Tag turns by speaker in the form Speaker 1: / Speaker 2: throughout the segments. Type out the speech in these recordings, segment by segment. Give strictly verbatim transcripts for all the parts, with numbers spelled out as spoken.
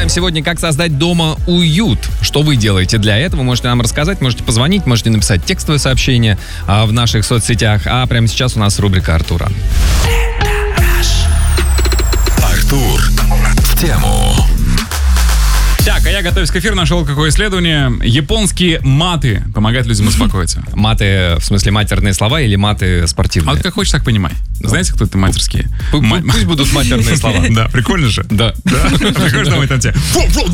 Speaker 1: Обсуждаем сегодня, как создать дома уют. Что вы делаете для этого? Можете нам рассказать, можете позвонить, можете написать текстовое сообщение а, в наших соцсетях. А прямо сейчас у нас рубрика Артура.
Speaker 2: Артур в тему.
Speaker 3: Так, а я, готовясь к эфиру, нашел какое исследование. Японские маты помогают людям успокоиться.
Speaker 1: Маты, в смысле матерные слова или маты спортивные?
Speaker 3: А вот как хочешь, так понимай. Знаете, кто это матерские?
Speaker 1: Пусть будут матерные слова.
Speaker 3: Да, прикольно же.
Speaker 1: Да.
Speaker 3: Приходишь домой, там тебе...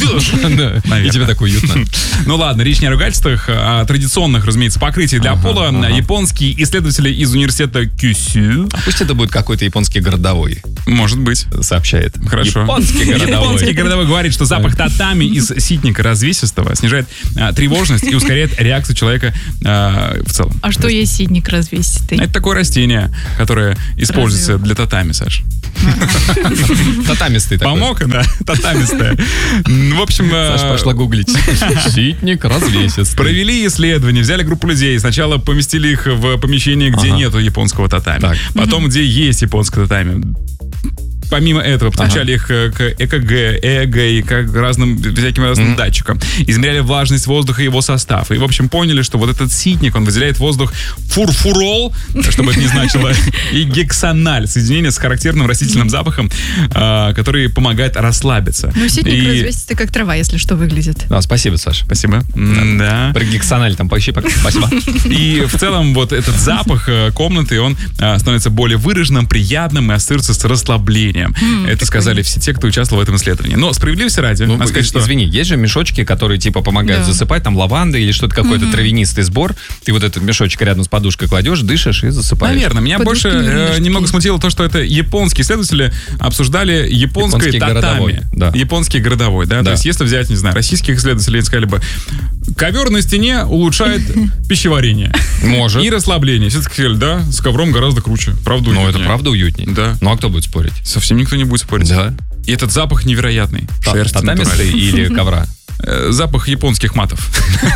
Speaker 1: И тебе так уютно.
Speaker 3: Ну ладно, речь не о ругательствах, а о традиционных, разумеется, покрытии для пола. Японские исследователи из университета Кюсю.
Speaker 1: Пусть это будет какой-то японский городовой.
Speaker 3: Может быть.
Speaker 1: Сообщает.
Speaker 3: Хорошо.
Speaker 1: Японский городовой.
Speaker 3: Японский городовой говорит, что запах татами из ситника развесистого снижает а, тревожность и ускоряет реакцию человека а, в целом.
Speaker 4: А что есть ситник развесистый?
Speaker 3: Это такое растение, которое используется Разве? для татами, Саш.
Speaker 1: Татамистый такой.
Speaker 3: Помог, да? Татамистая. В общем...
Speaker 1: Саша пошла гуглить. Ситник развесистый.
Speaker 3: Провели исследование, взяли группу людей. Сначала поместили их в помещение, где нету японского татами. Потом, где есть японское татами. Помимо этого, подключали ага. их к ЭКГ, ЭЭГ и к разным, всяким разным mm-hmm. датчикам. Измеряли влажность воздуха и его состав. И, в общем, поняли, что вот этот ситник, он выделяет в воздух фурфурол, чтобы это не значило, и гексональ, соединение с характерным растительным запахом, который помогает расслабиться.
Speaker 4: Ну, ситник развесистый, как трава, если что, выглядит.
Speaker 1: Да, спасибо, Саша.
Speaker 3: Спасибо. Да.
Speaker 1: Про гексональ там поищи, спасибо.
Speaker 3: И в целом вот этот запах комнаты, он становится более выраженным, приятным и ассоциируется с расслаблением. Mm, это сказали все те, кто участвовал в этом исследовании. Но справедливости ради,
Speaker 1: ну,
Speaker 3: сказать, что...
Speaker 1: Извини, есть же мешочки, которые типа помогают да. засыпать, там лаванда или что-то, какой-то mm-hmm. травянистый сбор. Ты вот этот мешочек рядом с подушкой кладешь, дышишь и засыпаешь.
Speaker 3: Наверное. Меня
Speaker 4: Подушки
Speaker 3: больше э, немного смутило то, что это японские исследователи обсуждали японское
Speaker 1: Японский
Speaker 3: татами.
Speaker 1: Городовой, да.
Speaker 3: Японский городовой, да? да. То есть если взять, не знаю, российских исследователей, сказали бы, ковер на стене улучшает пищеварение.
Speaker 1: Может.
Speaker 3: И расслабление. Все сказали, да, с ковром гораздо круче. Правда
Speaker 1: уютнее.
Speaker 3: Ну,
Speaker 1: это правда уютнее.
Speaker 3: Да.
Speaker 1: Ну, а кто будет спорить?
Speaker 3: Совсем никто не будет спорить.
Speaker 1: Да.
Speaker 3: И этот запах невероятный. Шерсть
Speaker 1: татамистый или ковра?
Speaker 3: Запах японских матов.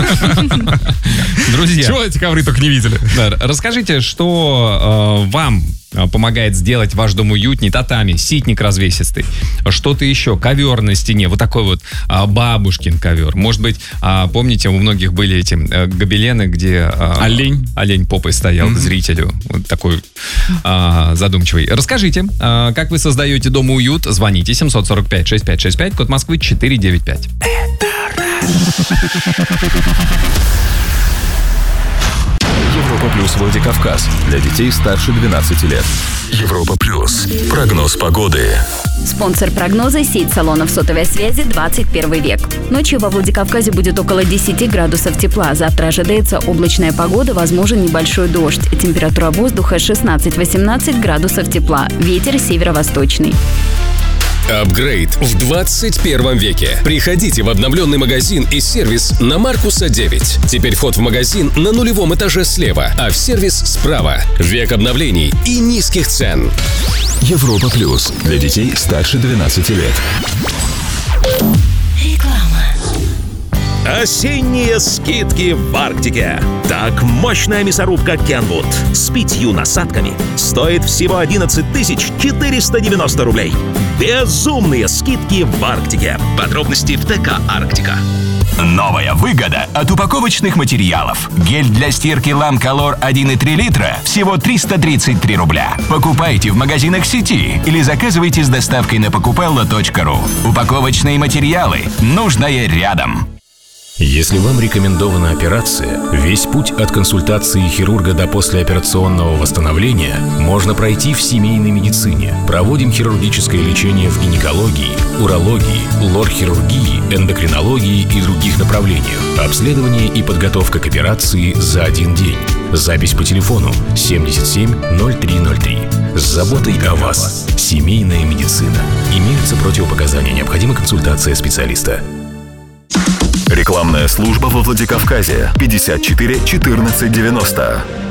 Speaker 1: Друзья.
Speaker 3: Чего эти ковры только не видели?
Speaker 1: Да, расскажите, что э, вам помогает сделать ваш дом уютнее. Татами, ситник развесистый, что-то еще, ковер на стене, вот такой вот а, бабушкин ковер. Может быть, а, помните, у многих были эти а, гобелены, где а,
Speaker 3: олень.
Speaker 1: олень попой стоял mm-hmm. к зрителю, вот такой а, задумчивый. Расскажите, а, как вы создаете дом уют? Звоните семь сорок пять шестьдесят пять шестьдесят пять, код Москвы четыре девять пять.
Speaker 2: Европа Плюс Владикавказ. Для детей старше двенадцати лет. Европа Плюс. Прогноз погоды.
Speaker 5: Спонсор прогноза — сеть салонов сотовой связи «двадцать первый век». Ночью во Владикавказе будет около десяти градусов тепла. Завтра ожидается облачная погода, возможен небольшой дождь. Температура воздуха шестнадцать-восемнадцать градусов тепла. Ветер северо-восточный.
Speaker 6: Апгрейд в двадцать первом веке. Приходите в обновленный магазин и сервис на Маркуса девять. Теперь вход в магазин на нулевом этаже слева, а в сервис справа. Век обновлений и низких цен.
Speaker 2: Европа Плюс. Для детей старше двенадцати лет.
Speaker 5: Реклама.
Speaker 7: Осенние скидки в Арктике. Так, мощная мясорубка Kenwood с пятью насадками стоит всего одиннадцать тысяч четыреста девяносто рублей. Безумные скидки в Арктике. Подробности в ТК Арктика.
Speaker 8: Новая выгода от упаковочных материалов. Гель для стирки Ламколор один и три литра всего триста тридцать три рубля. Покупайте в магазинах сети или заказывайте с доставкой на покупелло точка ру. Упаковочные материалы. Нужное рядом.
Speaker 9: Если вам рекомендована операция, весь путь от консультации хирурга до послеоперационного восстановления можно пройти в семейной медицине. Проводим хирургическое лечение в гинекологии, урологии, лор-хирургии, эндокринологии и других направлениях. Обследование и подготовка к операции за один день. Запись по телефону семьдесят семь ноль три ноль три. С заботой о вас. Семейная медицина. Имеются противопоказания. Необходима консультация специалиста.
Speaker 2: Рекламная служба во Владикавказе. пятьдесят четыре четырнадцать девяносто.